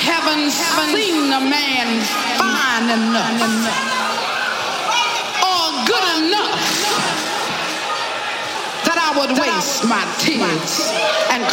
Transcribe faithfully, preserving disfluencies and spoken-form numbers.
haven't seen a man fine enough or good enough that I would waste my tears and